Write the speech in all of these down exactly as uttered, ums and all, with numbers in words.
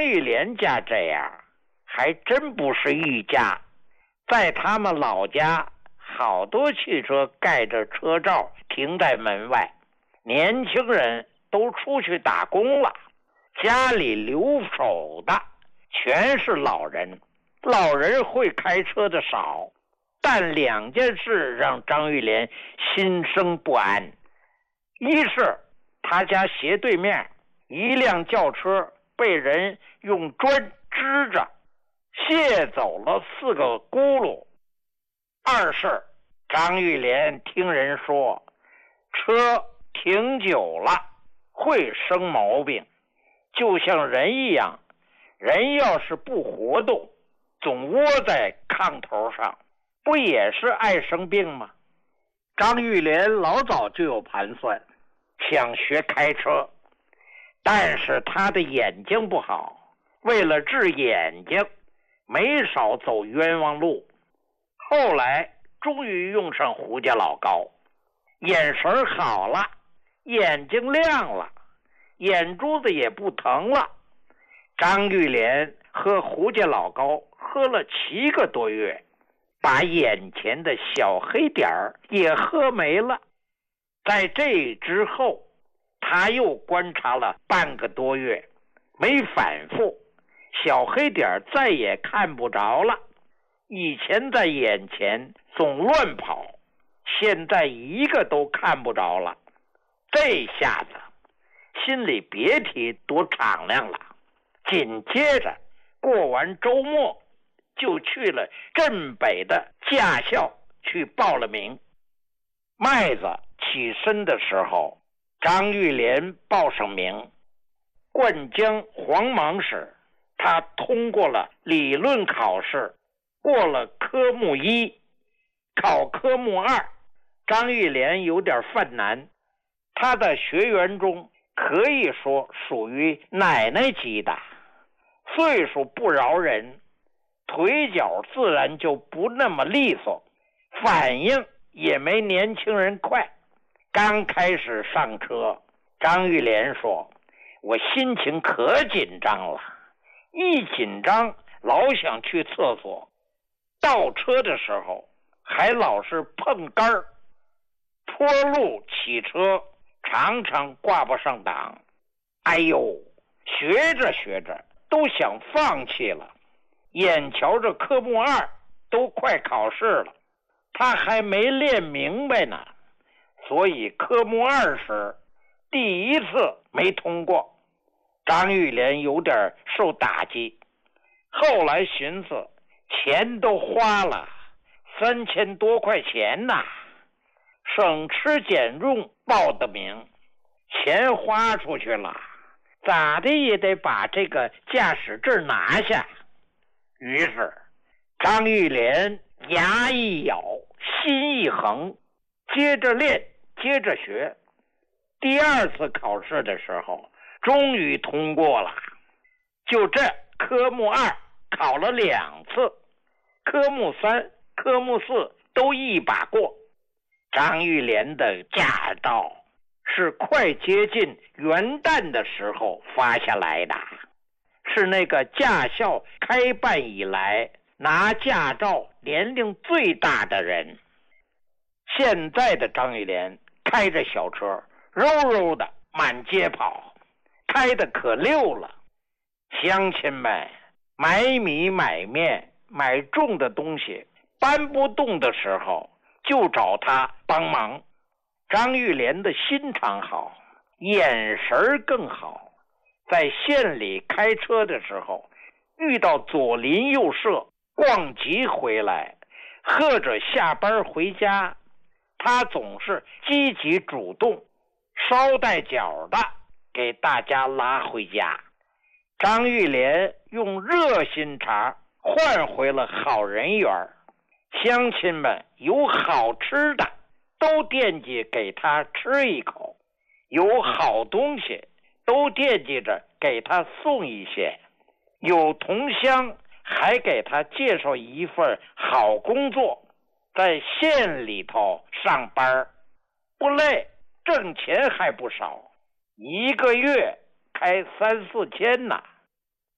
玉莲家这样还真不是一家，在他们老家好多汽车盖着车罩停在门外，年轻人都出去打工了，家里留守的全是老人，老人会开车的少。但两件事让张玉莲心生不安，一是他家斜对面一辆轿车被人用砖支着卸走了四个轱辘，二是张玉莲听人说车停久了会生毛病，就像人一样，人要是不活动，总窝在炕头上，不也是爱生病吗？张玉莲老早就有盘算，想学开车，但是他的眼睛不好，为了治眼睛没少走冤枉路。后来终于用上胡家老高，眼神好了，眼睛亮了，眼珠子也不疼了。张玉莲喝胡家老高喝了七个多月，把眼前的小黑点儿也喝没了。在这之后，他又观察了半个多月，没反复，小黑点再也看不着了。以前在眼前总乱跑，现在一个都看不着了。这下子心里别提多敞亮了。紧接着过完周末，就去了镇北的驾校去报了名。麦子起身的时候，张玉莲报上名。灌江黄芒时，他通过了理论考试，过了科目一。考科目二，张玉莲有点犯难。他在学员中可以说属于奶奶级的，岁数不饶人，腿脚自然就不那么利索，反应也没年轻人快。刚开始上车，张玉莲说，我心情可紧张了，一紧张老想去厕所，倒车的时候还老是碰杆儿，坡路起车常常挂不上档。哎呦，学着学着都想放弃了。眼瞧着科目二都快考试了，他还没练明白呢，所以科目二时第一次没通过。张玉莲有点受打击，后来寻思钱都花了三千多块钱呐，省吃俭用报的名，钱花出去了，咋的也得把这个驾驶证拿下。于是张玉莲牙一咬，心一横，接着练，接着学。第二次考试的时候终于通过了。就这科目二考了两次，科目三科目四都一把过。张玉莲的驾照是快接近元旦的时候发下来的，是那个驾校开办以来拿驾照年龄最大的人。现在的张玉莲开着小车柔柔的满街跑，开得可溜了。乡亲们买米买面买重的东西搬不动的时候就找他帮忙。张玉莲的心肠好，眼神更好。在县里开车的时候，遇到左邻右舍逛集回来，或者下班回家，他总是积极主动，捎带脚的给大家拉回家。张玉莲用热心肠换回了好人缘，乡亲们有好吃的都惦记给他吃一口，有好东西都惦记着给他送一些，有同乡还给他介绍一份好工作，在县里头上班，不累，挣钱还不少，一个月开三四千呢。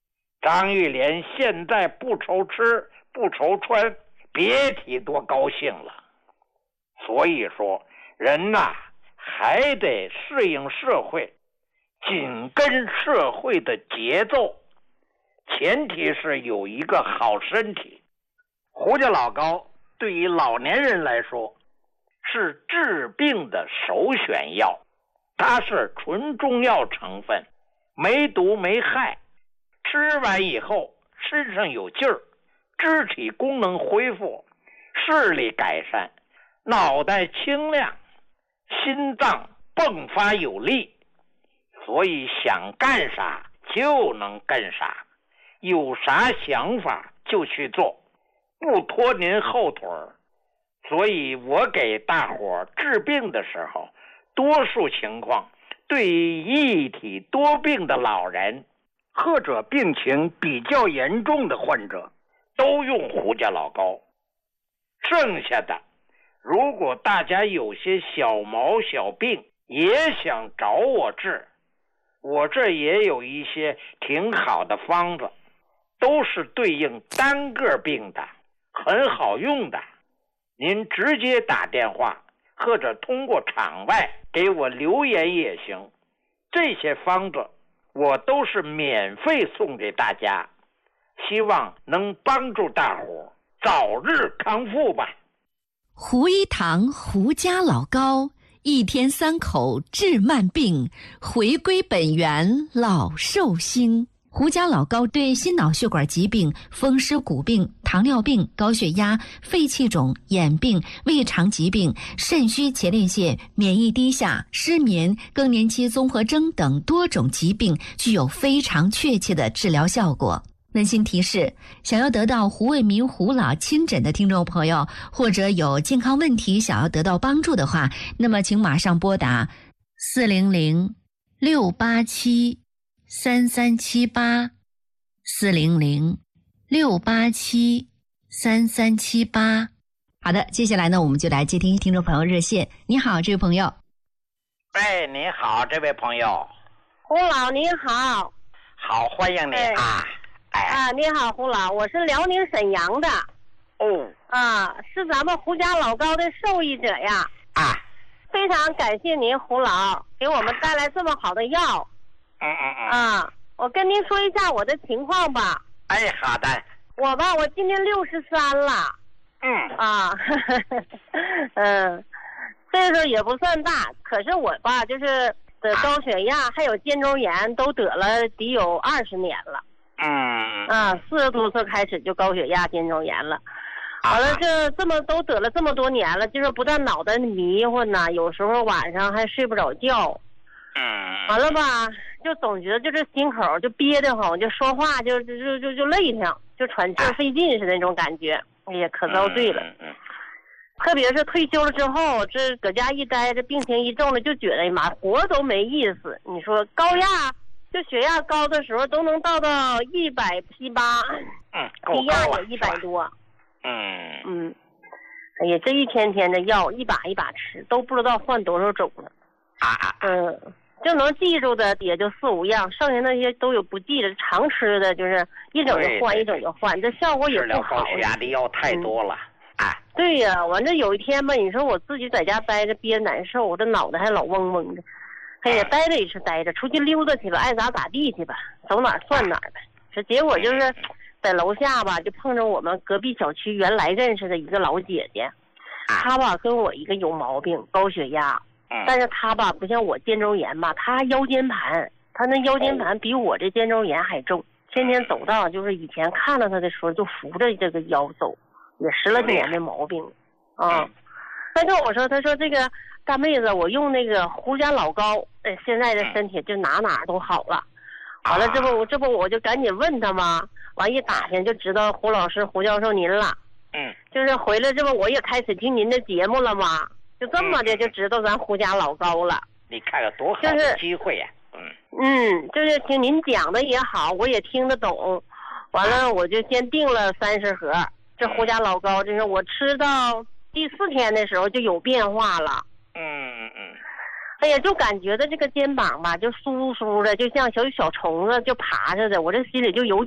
张玉莲现在不愁吃不愁穿，别提多高兴了。所以说人呐、啊，还得适应社会，紧跟社会的节奏，前提是有一个好身体。胡家老高对于老年人来说是治病的首选药，它是纯中药成分，没毒没害，吃完以后身上有劲儿，肢体功能恢复，视力改善，脑袋清亮，心脏迸发有力，所以想干啥就能干啥，有啥想法就去做，不拖您后腿儿。所以我给大伙治病的时候，多数情况对于一体多病的老人或者病情比较严重的患者都用胡家老高。剩下的如果大家有些小毛小病也想找我治，我这也有一些挺好的方子，都是对应单个病的，很好用的。您直接打电话或者通过场外给我留言也行，这些方子我都是免费送给大家，希望能帮助大伙早日康复吧。 胡一堂胡家老高，一天三口治慢病，回归本源老寿星。胡家老高对心脑血管疾病、风湿骨病、糖尿病、高血压、肺气肿、眼病、胃肠疾病、肾虚前列腺、免疫低下、失眠、更年期综合征等多种疾病具有非常确切的治疗效果。温馨提示，想要得到胡卫民胡老亲诊的听众朋友，或者有健康问题想要得到帮助的话，那么请马上拨打四零零六八七三三七八，四零零六八七三三七八。好的，接下来呢，我们就来接听听众朋友热线。你好，这位朋友。 哎，你好，这位朋友。 胡老您好。 好，欢迎你啊。哎啊，你好，胡老，我是辽宁沈阳的。 哦。 啊，是咱们胡家老高的受益者呀。 啊。 非常感谢您，胡老给我们带来这么好的药。 嗯嗯嗯。 啊，我跟您说一下我的情况吧。 哎，好的。 我吧，我今年六十三了。 嗯。 啊，呵呵嗯，岁数也不算大，可是我吧，就是得高血压还有肩周炎都得了得有二十年了。 嗯。 啊，四十多岁开始就高血压、肩周炎了。完了，这这么都得了这么多年了，就是不但脑袋迷糊呢，有时候晚上还睡不着觉。 嗯。 完了吧，就总觉得就这心口就憋得慌，就说话就就就就就累挺，就喘气费劲似的那种感觉。哎呀，可遭罪了。 嗯。 特别是退休了之后，这搁家一待，这病情一重了，就觉得哎妈，活都没意思。你说高压，就血压高的时候都能到到一百七八， 嗯， 低压也一百多。 嗯嗯，哎呀，这一天天的药一把一把吃，都不知道换多少种了。 啊嗯，就能记住的也就四五样，剩下那些都有不记得，常吃的就是一整就换，一整就换，这效果也不好。 治疗高血压的药太多了。 嗯、啊。对呀，完这有一天吧，你说我自己在家待着憋难受，我这脑袋还老嗡嗡的。哎呀，待着也是待着，出去溜达去吧，爱咋咋地去吧，走哪儿算哪儿呗。这结果就是在楼下吧，就碰着我们隔壁小区原来认识的一个老姐姐，她吧跟我一个有毛病，高血压，但是她吧不像我肩周炎吧，她腰间盘，她那腰间盘比我这肩周炎还重，天天走道就是以前看到她的时候就扶着这个腰走，也十来年的毛病啊。她跟我说，她说这个大妹子，我用那个胡家老高，呃，现在的身体就哪哪都好了。完了，这不这不我就赶紧问他嘛，完一打听就知道胡老师胡教授您了。 嗯， 就是回来这不我也开始听您的节目了嘛，就这么的就知道咱胡家老高了。 你看看多好的机会呀！ 嗯嗯，就是听您讲的也好，我也听得懂。完了，我就先订了三十盒。这胡家老高，就是我吃到第四天的时候就有变化了。 嗯嗯， 哎呀，就感觉的这个肩膀吧，就酥酥的，就像小小虫子就爬着的，我这心里就有